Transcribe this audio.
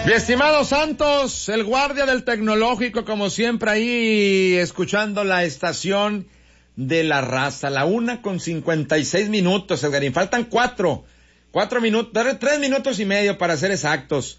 Mi estimado Santos, el guardia del tecnológico, como siempre ahí escuchando la estación de la raza, la 1:56, Edgarín. Faltan 4 minutos, 3 minutos y medio para ser exactos.